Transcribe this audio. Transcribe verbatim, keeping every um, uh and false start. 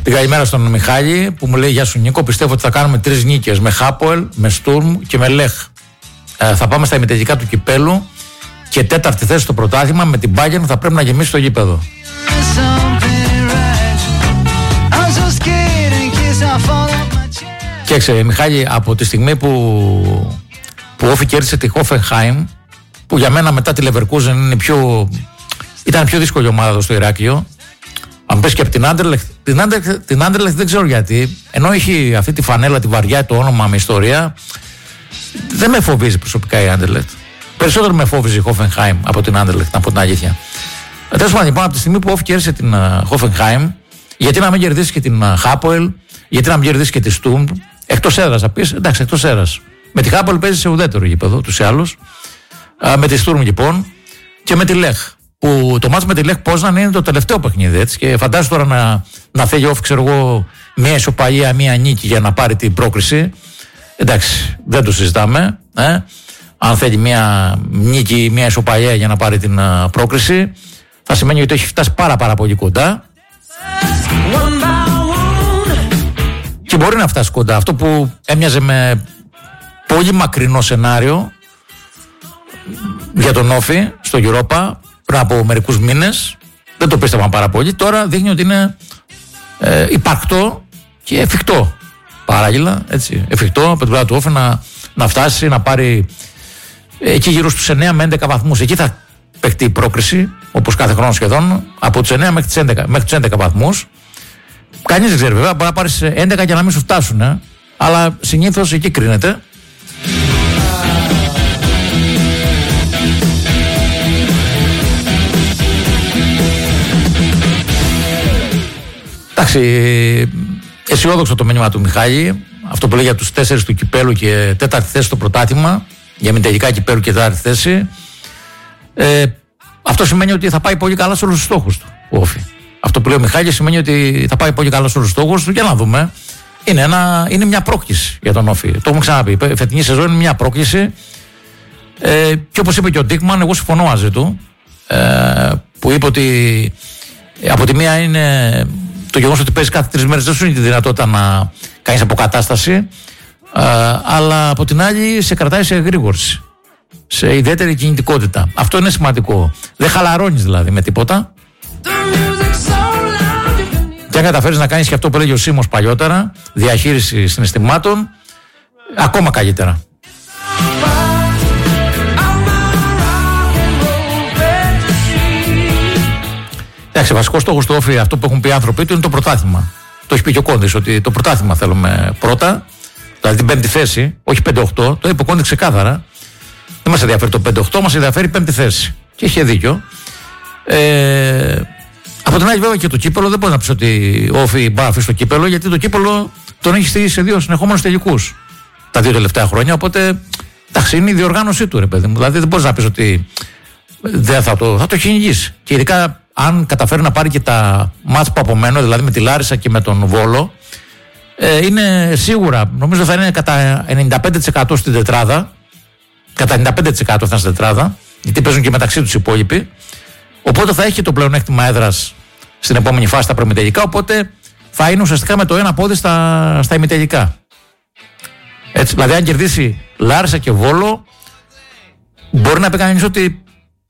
Την καλημέρα στον Μιχάλη που μου λέει: Γεια σου Νίκο, πιστεύω ότι θα κάνουμε τρεις νίκες με Χάποελ, με Στουρμ και με Λεχ. Ε, θα πάμε στα ημιτελικά του κυπέλου και τέταρτη θέση στο πρωτάθλημα με την Bayern θα πρέπει να γεμίσει το γήπεδο. Και έξε, Μιχάλη, από τη στιγμή που, που Όφη κέρδισε τη Hoffenheim, που για μένα μετά τη Leverkusen είναι πιο, ήταν πιο δύσκολη ομάδα εδώ στο Ηράκλειο. Αν πες και από την Anderlecht, την Anderlecht, την Anderlecht δεν ξέρω γιατί, ενώ έχει αυτή τη φανέλα, τη βαριά, το όνομα με ιστορία, δεν με φοβίζει προσωπικά η Anderlecht. Περισσότερο με φόβιζε η Hoffenheim από την Anderlecht, να πω την αλήθεια. Τέλος πάντων, λοιπόν, από τη στιγμή που Όφη κέρδισε την Hoffenheim, γιατί να μην κερδίσει και την Hapoel, γιατί να μην κερδίσει και τη Sturm, εκτός έδρας θα πεις, εντάξει, εκτός έδρας. Με τη Hapoel παίζει σε ουδέτερο γήπεδο, τους ή άλλους. Με τη Sturm λοιπόν και με τη Lech. Που το μάτς με τη Lech Poznan είναι το τελευταίο παιχνίδι, έτσι. Και φαντάζομαι τώρα να, να θέλει Όφη, ξέρω εγώ, μία ισοπαλία, μία νίκη για να πάρει την πρόκριση. Εντάξει, δεν το συζητάμε. Ε. Αν θέλει μία νίκη, μία ισοπαλία για να πάρει την uh, πρόκριση, θα σημαίνει ότι έχει φτάσει πάρα πάρα πολύ κοντά. Και μπορεί να φτάσει κοντά. Αυτό που έμοιαζε με πολύ μακρινό σενάριο για τον Όφη στο Europa πριν από μερικούς μήνες, δεν το πίστευαν πάρα πολύ. Τώρα δείχνει ότι είναι ε, υπαρκτό και εφικτό. Παράγγελα, έτσι. Εφικτό από την πλευρά του Όφη να, να φτάσει να πάρει εκεί γύρω στους εννέα με έντεκα βαθμούς. Εκεί θα παιχτεί η πρόκριση, όπως κάθε χρόνο σχεδόν, από τους εννέα μέχρι τους έντεκα, μέχρι τους έντεκα βαθμούς. Κανείς δεν ξέρει βέβαια, μπορεί να πάρεις έντεκα και να μην σου φτάσουν, ε. Αλλά συνήθως εκεί κρίνεται. Εντάξει, αισιόδοξο το μήνυμα του Μιχάλη. Αυτό που λέει για τους τέσσερις του κυπέλου και τέταρτη θέση στο πρωτάθλημα, για μητελικά κυπέλου και τέταρτη θέση. Ε, αυτό σημαίνει ότι θα πάει πολύ καλά σε όλους τους στόχους του ο Όφη. Αυτό που λέει ο Μιχάλης σημαίνει ότι θα πάει πολύ καλά σε όλους τους στόχους του. Για να δούμε. Είναι, ένα, είναι μια πρόκληση για τον Όφη. Το έχουμε ξαναπεί. Η φετινή σεζόν είναι μια πρόκληση. Ε, και όπως είπε και ο Ντίκμαν, εγώ συμφωνώ μαζί του. Ε, που είπε ότι από τη μία είναι το γεγονός ότι παίζει κάθε τρεις μέρες δεν σου είναι τη δυνατότητα να κάνεις αποκατάσταση. Ε, αλλά από την άλλη σε κρατάει σε εγρήγορση. Σε ιδιαίτερη κινητικότητα. Αυτό είναι σημαντικό. Δεν χαλαρώνεις δηλαδή με τίποτα. Και αν καταφέρεις να κάνεις και αυτό που έλεγε ο Σίμος παλιότερα, διαχείριση συναισθημάτων, ακόμα καλύτερα. Εντάξει, βασικός στόχος του Όφη, αυτό που έχουν πει οι άνθρωποι του, είναι το πρωτάθλημα. Το έχει πει και ο Κόντης, ότι το πρωτάθλημα θέλουμε πρώτα, δηλαδή την πέμπτη θέση, όχι πέντε οκτώ, το είπε ο Κόντης ξεκάθαρα. Δεν μας ενδιαφέρει το πέντε οκτώ, μας ενδιαφέρει η πέμπτη θέση. Και είχε δίκιο. Ε, από την άλλη, βέβαια και το κύπελο δεν μπορεί να πει ότι ο Όφη μπορεί να αφήσει το κύπελο, γιατί το κύπελο τον έχει στήσει σε δύο συνεχόμενους τελικούς τα δύο τελευταία χρόνια. Οπότε, εντάξει, είναι η διοργάνωσή του, ρε παιδί μου. Δηλαδή δεν μπορεί να πει ότι δεν θα το, θα το κυνηγήσει. Και ειδικά αν καταφέρει να πάρει και τα μάτς που απομένουν, δηλαδή με τη Λάρισα και με τον Βόλο, ε, είναι σίγουρα, νομίζω θα είναι κατά ενενήντα πέντε τοις εκατό στην τετράδα. Κατά ενενήντα πέντε τοις εκατό θα είναι στην τετράδα, γιατί παίζουν και μεταξύ τους οι υπόλοιποι. Οπότε θα έχει το πλεονέκτημα έδρας στην επόμενη φάση στα προημιτελικά. Οπότε θα είναι ουσιαστικά με το ένα πόδι στα, στα ημιτελικά. Έτσι, δηλαδή, αν κερδίσει Λάρισα και Βόλο, μπορεί να πει κανείς ότι